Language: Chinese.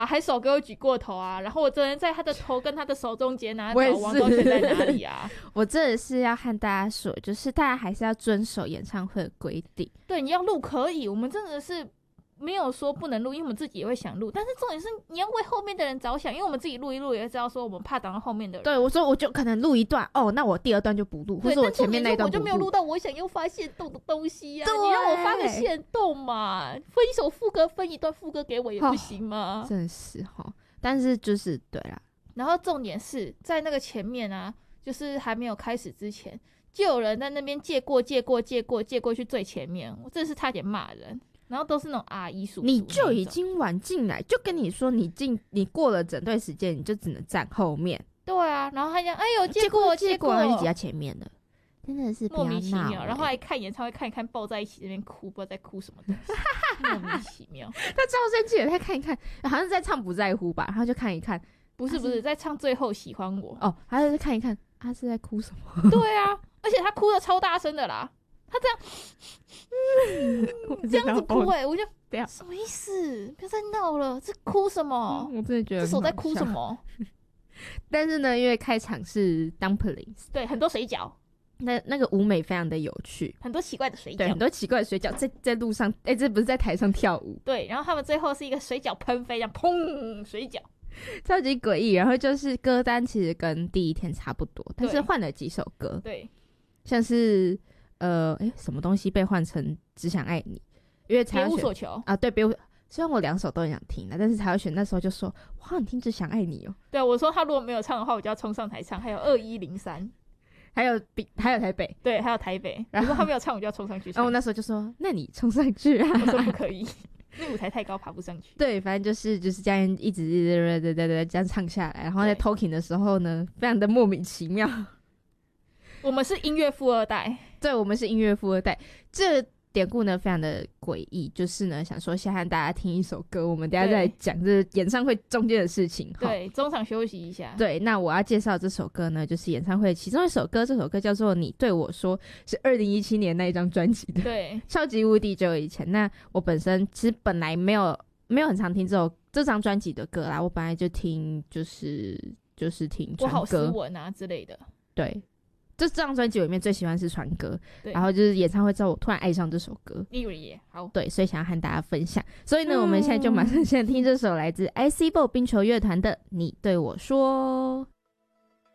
还手给我举过头啊，然后我真的在他的头跟他的手中间啊，找王高璇在哪里啊？ 我真的是要和大家说，就是大家还是要遵守演唱会的规定。 对，你要录可以，我们真的是没有说不能录，因为我们自己也会想录，但是重点是你要为后面的人着想，因为我们自己录一录也会知道说我们怕挡到后面的人。 对，我说我就可能录一段哦，那我第二段就不录，或者我前面那一段不录， 我就没有录到我想要发现动的东西啊。你让我发个限动嘛，分一首副歌，分一段副歌给我也不行吗？ 真是齁。但是就是对啦， 然后重点是在那个前面啊，就是还没有开始之前，就有人在那边借过去最前面，我真的是差点骂人。然后都是那种阿姨叔叔， 你就已经晚进来，就跟你说你过了整段时间，你就只能站后面。 对啊，然后他讲哎呦借过， 然后就挤在前面了，真的是莫名其妙。然后还看演唱会看一看，抱在一起那边哭，不知道在哭什么东西，莫名其妙。 他超生气的，他看一看，好像在唱《不在乎》吧，然后就看一看， 不是在唱最后喜欢我哦，他就看一看，他是在哭什么？ 对啊，而且他哭的超大声的啦。他这样，这样子哭我就什么意思？不要再闹了，这哭什么？ 我真的觉得这手在哭什么？ 但是呢，因为开场是 dumplings， 对，很多水饺， 那个舞美非常的有趣， 很多奇怪的水饺， 对，很多奇怪的水饺在路上，这不是在台上跳舞， 对，然后他们最后是一个水饺喷飞，这样砰，水饺。 超级诡异。然后就是歌单其实跟第一天差不多，但是换了几首歌， 对， 像是什么东西被换成只想爱你，因为才要选别无所求啊，对，虽然我两首都很想听的，但是才要选那时候就说哇，很听只想爱你哦。 对，我说他如果没有唱的话，我就要冲上台唱。还有2103， 还有台北， 对，还有台北。然后他没有唱，我就要冲上去唱。 然后我那时候就说，那你冲上去啊！ 我说不可以，那舞台太高，爬不上去。 对，反正就是这样一直这样唱下来，然后在 talking 的时候呢，非常的莫名其妙。 我们是音乐富二代， 对，我们是音乐富二代。这典故呢非常的诡异，就是呢想说先和大家听一首歌，我们等一下再讲这演唱会中间的事情。 对，中场休息一下。 对，那我要介绍这首歌呢，就是演唱会其中一首歌，这首歌叫做《你对我说》，是2017年那一张专辑的， 对， 超级无敌久以前。那我本身其实本来没有很常听这张专辑的歌啦，我本来就听就是听我好歌斯文啊之类的。 对。这张专辑里面最喜欢是传歌，然后就是演唱会之后我突然爱上这首歌， 好， 对，所以想要和大家分享。所以呢，我们现在就马上先听这首来自 IC BO 冰球乐团的《你对我说》。